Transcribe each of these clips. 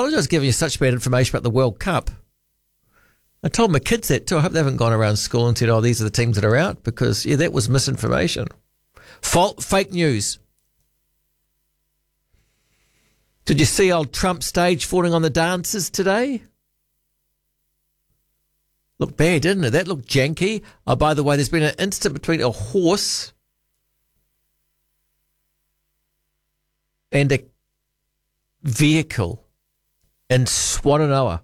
apologise for giving you such bad information about the World Cup. I told my kids that too. I hope they haven't gone around school and said, oh, these are the teams that are out, because, yeah, that was misinformation. Fake news. Did you see old Trump stage falling on the dancers today? Looked bad, didn't it? That looked janky. Oh, by the way, there's been an incident between a horse and a vehicle in Swannanoa.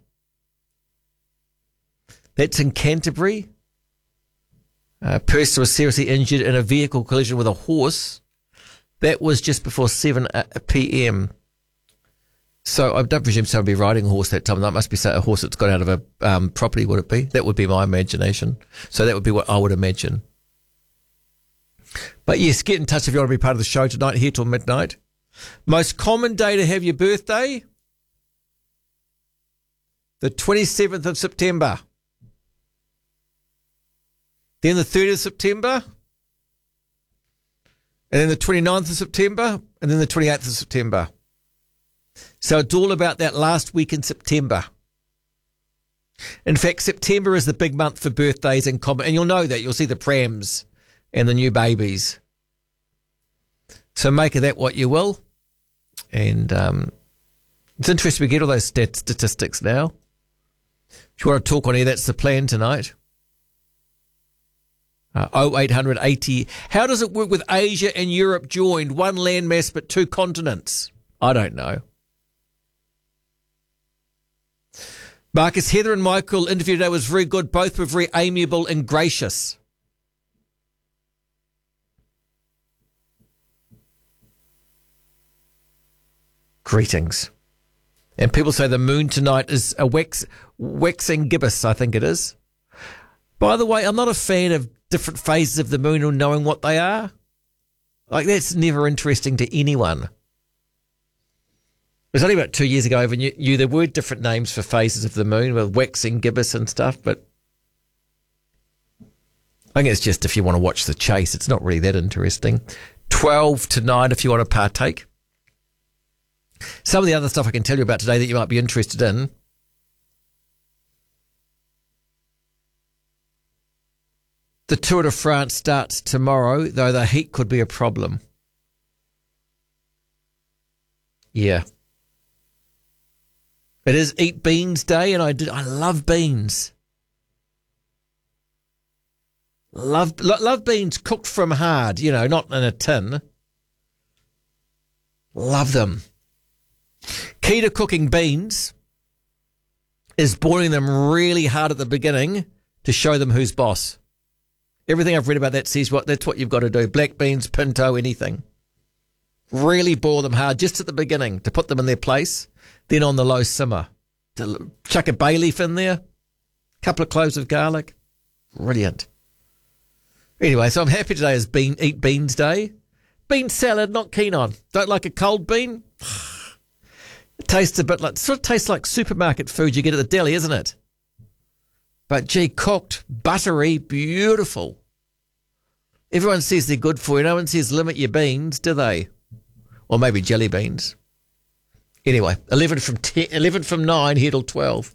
That's in Canterbury. A person was seriously injured in a vehicle collision with a horse. That was just before 7 p.m. So I don't presume someone would be riding a horse that time. That must be a horse that's got out of a property, would it be? That would be my imagination. So that would be what I would imagine. But yes, get in touch if you want to be part of the show tonight, here till midnight. Most common day to have your birthday? The 27th of September. Then the 30th of September. And then the 29th of September. And then the 28th of September. So it's all about that last week in September. In fact, September is the big month for birthdays and common. And you'll know that. You'll see the prams and the new babies. So make of that what you will. And it's interesting we get all those statistics now. If you want to talk on here, that's the plan tonight. 0800 80. How does it work with Asia and Europe joined? One landmass but two continents? I don't know. Marcus, Heather and Michael interview today was very good. Both were very amiable and gracious. Greetings. And people say the moon tonight is a waxing gibbous, I think it is. By the way, I'm not a fan of different phases of the moon or knowing what they are. Like, that's never interesting to anyone. It was only about 2 years ago when there were different names for phases of the moon with waxing gibbous and stuff, but I think it's just if you want to watch the chase, it's not really that interesting. 12 to 9 if you want to partake. Some of the other stuff I can tell you about today that you might be interested in. The Tour de France starts tomorrow, though the heat could be a problem. Yeah. It is Eat Beans Day, and I love beans. Love beans cooked from hard, not in a tin. Love them. Key to cooking beans is boiling them really hard at the beginning to show them who's boss. Everything I've read about that says that's what you've got to do. Black beans, pinto, anything. Really boil them hard just at the beginning to put them in their place. Then on the low simmer. Chuck a bay leaf in there. A couple of cloves of garlic. Brilliant. Anyway, so I'm happy today is Eat Beans Day. Bean salad, not keen on. Don't like a cold bean? It tastes a bit like, sort of tastes like supermarket food you get at the deli, isn't it? But gee, cooked, buttery, beautiful. Everyone says they're good for you. No one says limit your beans, do they? Or maybe jelly beans. Anyway, 11 from 9 here till 12.